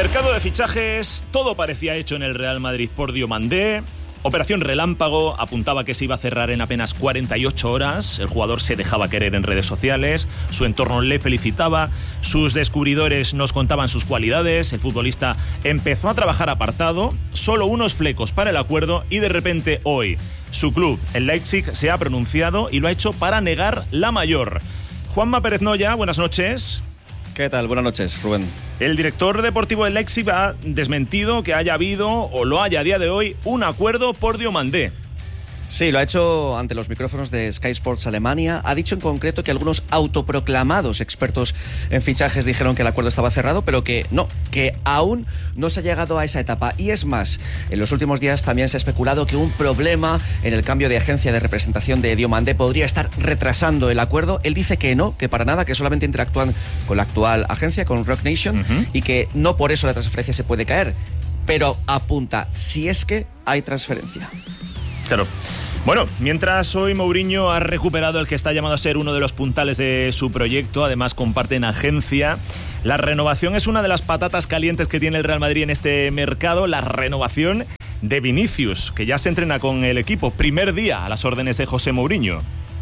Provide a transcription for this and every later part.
Mercado de fichajes, todo parecía hecho en el Real Madrid por Diomandé. Operación Relámpago apuntaba que se iba a cerrar en apenas 48 horas. El jugador se dejaba querer en redes sociales, su entorno le felicitaba, sus descubridores nos contaban sus cualidades, el futbolista empezó a trabajar apartado, solo unos flecos para el acuerdo y de repente hoy su club, el Leipzig, se ha pronunciado y lo ha hecho para negar la mayor. Juanma Pérez Noya, buenas noches. ¿Qué tal? Buenas noches, Rubén. El director deportivo del Leipzig ha desmentido que haya habido, o lo haya a día de hoy, un acuerdo por Diomandé. Sí, lo ha hecho ante los micrófonos de Sky Sports Alemania. Ha dicho en concreto que algunos autoproclamados expertos en fichajes dijeron que el acuerdo estaba cerrado, pero que no, que aún no se ha llegado a esa etapa. Y es más, en los últimos días también se ha especulado que un problema en el cambio de agencia de representación de Diomandé podría estar retrasando el acuerdo. Él dice que no, que para nada, que solamente interactúan con la actual agencia, con Rock Nation, y que no por eso la transferencia se puede caer. Pero apunta, si es que hay transferencia. Claro. Bueno, mientras hoy Mourinho ha recuperado el que está llamado a ser uno de los puntales de su proyecto, además comparten agencia. La renovación es una de las patatas calientes que tiene el Real Madrid en este mercado, la renovación de Vinicius, que ya se entrena con el equipo, primer día a las órdenes de José Mourinho.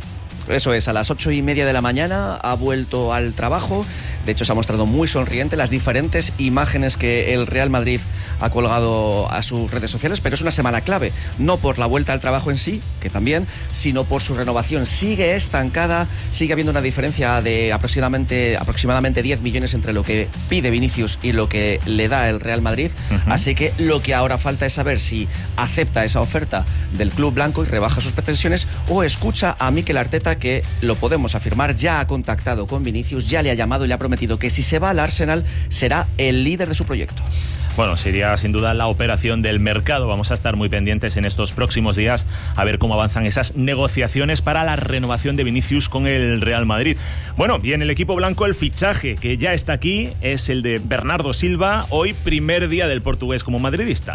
Eso es, a las 8:30 de la mañana ha vuelto al trabajo. De hecho, se ha mostrado muy sonriente las diferentes imágenes que el Real Madrid ha colgado a sus redes sociales, pero es una semana clave, no por la vuelta al trabajo en sí, que también, sino por su renovación. Sigue estancada, sigue habiendo una diferencia de aproximadamente 10 millones entre lo que pide Vinicius y lo que le da el Real Madrid. Así que lo que ahora falta es saber si acepta esa oferta del club blanco y rebaja sus pretensiones, o escucha a Mikel Arteta, que lo podemos afirmar, ya ha contactado con Vinicius, ya le ha llamado y le ha prometido que si se va al Arsenal será el líder de su proyecto. Bueno, sería sin duda la operación del mercado. Vamos a estar muy pendientes en estos próximos días a ver cómo avanzan esas negociaciones para la renovación de Vinicius con el Real Madrid. Bueno, y en el equipo blanco el fichaje que ya está aquí es el de Bernardo Silva, hoy primer día del portugués como madridista.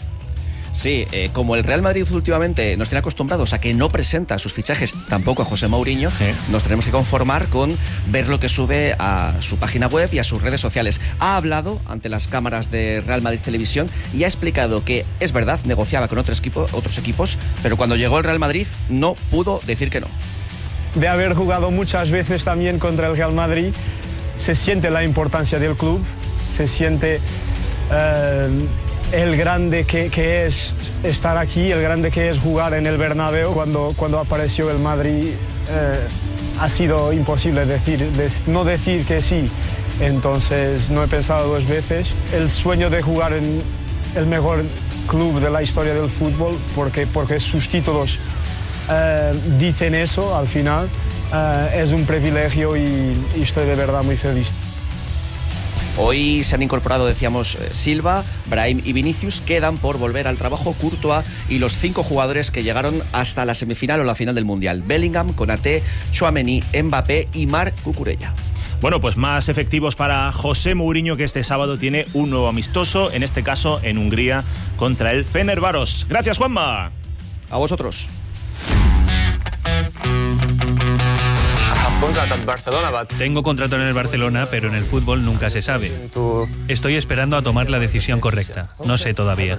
Sí, como el Real Madrid últimamente nos tiene acostumbrados a que no presenta sus fichajes, tampoco a José Mourinho, sí, nos tenemos que conformar con ver lo que sube a su página web y a sus redes sociales. Ha hablado ante las cámaras de Real Madrid Televisión y ha explicado que, es verdad, negociaba con otros equipos, pero cuando llegó al Real Madrid no pudo decir que no. De haber jugado muchas veces también contra el Real Madrid, se siente la importancia del club, se siente el grande que es estar aquí, el grande que es jugar en el Bernabéu. Cuando apareció el Madrid ha sido imposible no decir que sí, entonces no he pensado dos veces. El sueño de jugar en el mejor club de la historia del fútbol, porque sus títulos dicen eso al final, es un privilegio y estoy de verdad muy feliz. Hoy se han incorporado, decíamos, Silva, Brahim y Vinicius. Quedan por volver al trabajo Courtois y los 5 jugadores que llegaron hasta la semifinal o la final del Mundial: Bellingham, Konaté, Tchouaméni, Mbappé y Marc Cucurella. Bueno, pues más efectivos para José Mourinho, que este sábado tiene un nuevo amistoso, en este caso en Hungría, contra el Fenerbahçe. Gracias, Juanma. A vosotros. Tengo contrato en el Barcelona, pero en el fútbol nunca se sabe. Estoy esperando a tomar la decisión correcta. No sé todavía.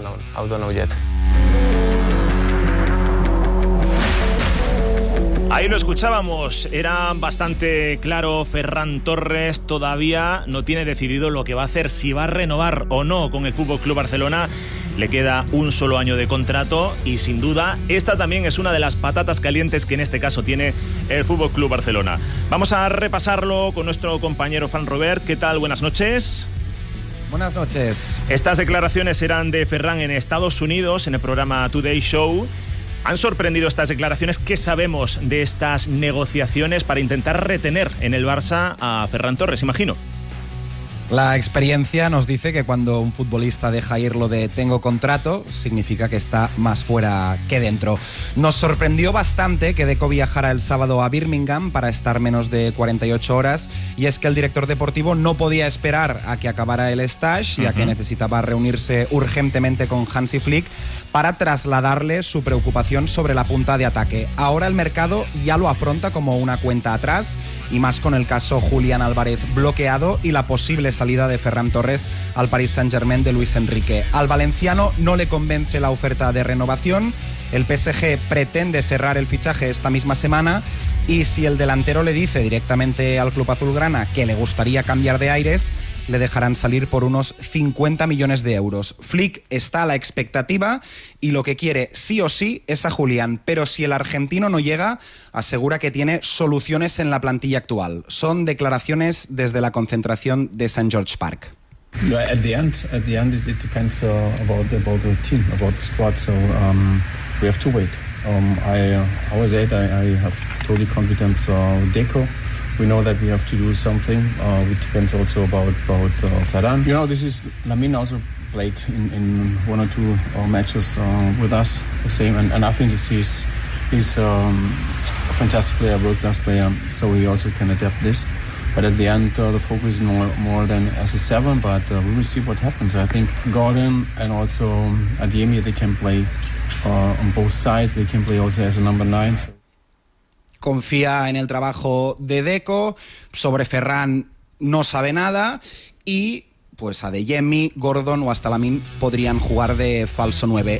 Ahí lo escuchábamos, era bastante claro. Ferran Torres todavía no tiene decidido lo que va a hacer, si va a renovar o no con el FC Barcelona. Le queda un solo año de contrato y sin duda esta también es una de las patatas calientes que en este caso tiene el FC Barcelona. Vamos a repasarlo con nuestro compañero Fran Robert. ¿Qué tal? Buenas noches. Buenas noches. Estas declaraciones eran de Ferran en Estados Unidos, en el programa Today Show. ¿Han sorprendido estas declaraciones? ¿Qué sabemos de estas negociaciones para intentar retener en el Barça a Ferran Torres, imagino? La experiencia nos dice que cuando un futbolista deja ir lo de tengo contrato, significa que está más fuera que dentro. Nos sorprendió bastante que Deco viajara el sábado a Birmingham para estar menos de 48 horas, y es que el director deportivo no podía esperar a que acabara el stage, ya que necesitaba reunirse urgentemente con Hansi Flick para trasladarle su preocupación sobre la punta de ataque. Ahora el mercado ya lo afronta como una cuenta atrás, y más con el caso Julián Álvarez bloqueado y la posible salida de Ferran Torres al Paris Saint-Germain de Luis Enrique. Al valenciano no le convence la oferta de renovación. El PSG pretende cerrar el fichaje esta misma semana y si el delantero le dice directamente al club azulgrana que le gustaría cambiar de aires, le dejarán salir por unos 50 millones de euros. Flick está a la expectativa y lo que quiere sí o sí es a Julián, pero si el argentino no llega, asegura que tiene soluciones en la plantilla actual. Son declaraciones desde la concentración de St. George Park. At the end, it depends about the team, about the squad. So we have to wait. I have totally confidence Deco. We know that we have to do something. It depends also about Ferran. You know, this is Lamine also played in one or two matches with us the same, and I think he's a fantastic player, world class player. So he also can adapt this. But at the end, the focus is more than as a 7. But we will see what happens. I think Gordon and also Adeyemi, they can play on both sides. They can play also as a number 9. So. Confía en el trabajo de Deco, sobre Ferran no sabe nada y pues Adeyemi, Gordon o hasta Lamine podrían jugar de falso 9.